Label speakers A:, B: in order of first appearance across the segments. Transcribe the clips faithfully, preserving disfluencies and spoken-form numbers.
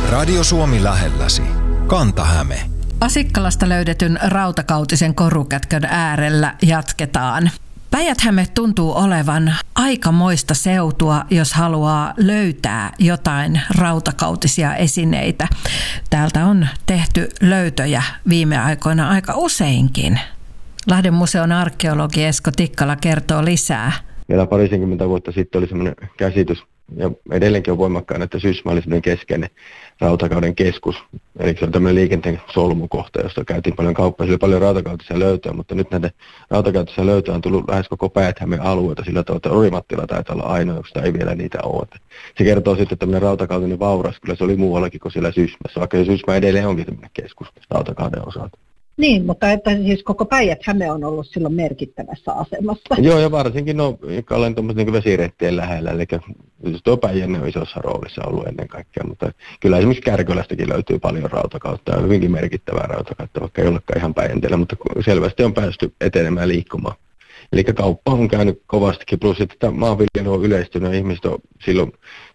A: Radio Suomi lähelläsi. Kanta-Häme.
B: Asikkalasta löydetyn rautakautisen korukätkön äärellä jatketaan. Päijät-Häme tuntuu olevan aikamoista seutua, jos haluaa löytää jotain rautakautisia esineitä. Täältä on tehty löytöjä viime aikoina aika useinkin. Lahden museon arkeologi Esko Tikkala kertoo lisää.
C: Vielä parisenkymmentä vuotta sitten oli sellainen käsitys, ja edelleenkin on voimakkaana, että Sysmä oli sellainen keskeinen rautakauden keskus. Eli se on tämmöinen liikenteen solmukohta, josta käytiin paljon kauppaa. Siellä oli paljon rautakautisia löytöjä, mutta nyt näitä rautakautisia löytöjä on tullut lähes koko Päijät-Hämeen alueelta. Sillä tavalla, että Orimattila taitaa olla ainoa, josta ei vielä niitä ole. Se kertoo sitten, että tämmöinen rautakautinen vauras, kyllä se oli muuallakin kuin siellä Sysmässä, vaikka se Sysmä edelleen onkin tämmöinen keskus rautakauden osalta.
D: Niin, mutta että siis koko Päijät-Häme on ollut silloin merkittävässä asemassa.
C: Joo, ja varsinkin no, olen tuommoisen niin vesireittien lähellä, eli tuo Päijänne on isossa roolissa ollut ennen kaikkea, mutta kyllä esimerkiksi Kärkölästäkin löytyy paljon rautakautta, ja hyvinkin merkittävää rautakautta, vaikka ei olekaan ihan Päijänteellä, mutta selvästi on päästy etenemään liikkumaan. Eli kauppa on käynyt kovastikin, plus että maanviljely on yleistynyt, ihmiset on silloin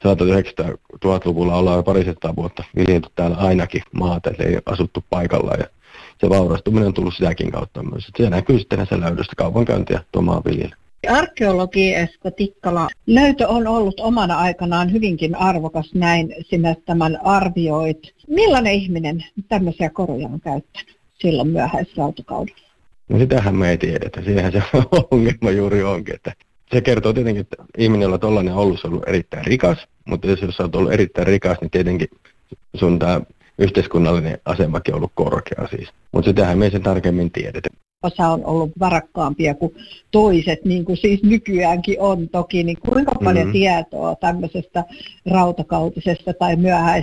C: tuhatyhdeksänsataaluvulla ollaan parisataa vuotta viljelty täällä ainakin maata, eli ei asuttu paikallaan, ja se vaurastuminen on tullut sitäkin kautta myös. Se näkyy sitten näissä löydöstä kaupankäyntiä tuo maanviljely.
D: Arkeologi Esko Tikkala, löytö on ollut omana aikanaan hyvinkin arvokas, näin sinä tämän arvioit. Millainen ihminen tämmöisiä koruja on käyttänyt silloin myöhäisrautakaudella?
C: No sitähän me ei tiedetä. Siinähän se ongelma juuri onkin. Että se kertoo tietenkin, että ihminen, jolla tollainen on ollut, on ollut erittäin rikas, mutta jos, jos olet ollut erittäin rikas, niin tietenkin sun tämä yhteiskunnallinen asemakin on ollut korkea siis. Mutta sitähän me ei sen tarkemmin tiedetä.
D: Osa on ollut varakkaampia kuin toiset, niin kuin siis nykyäänkin on toki. Niin kuinka paljon mm-hmm. tietoa tämmöisestä rautakautisesta tai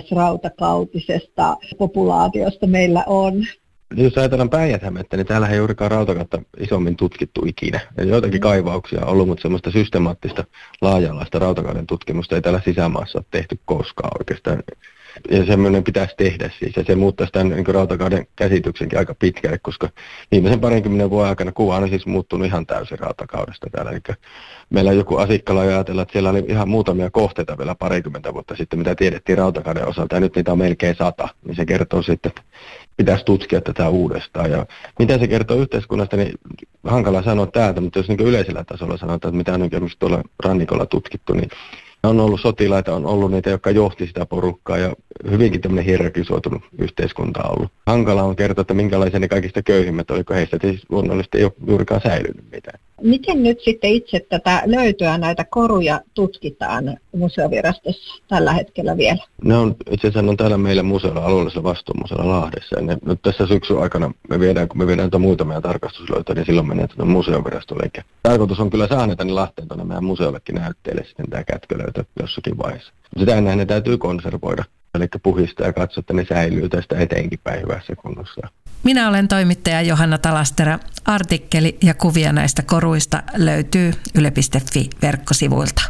D: myöhäisrautakautisesta populaatiosta meillä on?
C: Jos ajatellaan Päijät-Hämettä, niin täällä ei juurikaan rautakautta isommin tutkittu ikinä. Eli joitakin mm. kaivauksia on ollut, mutta semmoista systemaattista laaja-alaista rautakauden tutkimusta ei täällä sisämaassa ole tehty koskaan oikeastaan. Ja semmoinen pitäisi tehdä siis, ja se muuttaisi tämän niin rautakauden käsityksenkin aika pitkälle, koska viimeisen parinkymmenen vuoden aikana kuva on siis muuttunut ihan täysin rautakaudesta täällä. Eli meillä joku Asikkala ajatella, että siellä oli ihan muutamia kohteita vielä parikymmentä vuotta sitten, mitä tiedettiin rautakauden osalta, ja nyt niitä on melkein sata, niin se kertoo sitten, että pitäisi tutkia tätä uudestaan. Ja mitä se kertoo yhteiskunnasta, niin hankala sanoa täältä, mutta jos niin yleisellä tasolla sanotaan, että mitä on esimerkiksi tuolla rannikolla tutkittu, niin on ollut sotilaita, on ollut niitä, jotka johti sitä porukkaa, ja hyvinkin tämmöinen hierarkisoitunut yhteiskunta on ollut. Hankala on kertoa, että minkälaisia ne kaikista köyhimmät oli, kun heistä siis luonnollisesti ei ole juurikaan säilynyt mitään.
D: Miten nyt sitten itse tätä löytöä, näitä koruja tutkitaan museovirastossa tällä hetkellä vielä?
C: Ne on itse asiassa on täällä meillä museolla, alueellisella vastuumuseolla Lahdessa. Ja ne, nyt tässä syksyn aikana me viedään, kun me viedään tuota muutamia tarkastuslöytöjä, niin silloin menee tuota museovirastolle. Eli tarkoitus on kyllä saada ne Lahteen tuonne meidän museollekin näytteelle sitten tämä kätkölöytö jossakin vaiheessa. Sitä ennen ne täytyy konservoida, eli puhistaa ja katsoa, että ne säilyy tästä eteenkin päin hyvässä kunnossa.
B: Minä olen toimittaja Johanna Talastera. Artikkeli ja kuvia näistä koruista löytyy yle piste fi-verkkosivuilta.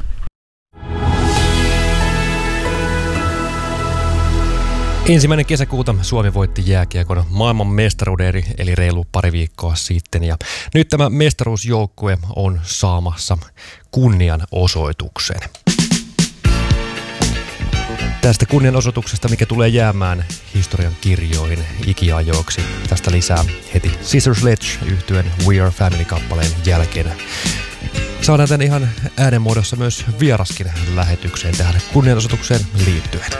E: Ensimmäinen kesäkuuta Suomi voitti jääkiekon maailman mestaruuden eli reilu pari viikkoa sitten. Ja nyt tämä mestaruusjoukkue on saamassa kunnianosoituksen. Tästä kunnianosoituksesta, mikä tulee jäämään historian kirjoihin ikiajoiksi. Tästä lisää heti Scissor Sledge yhtyen We Are Family-kappaleen jälkeen. Saadaan tänne ihan äänenmuodossa myös vieraskin lähetykseen tähän kunnianosoitukseen liittyen.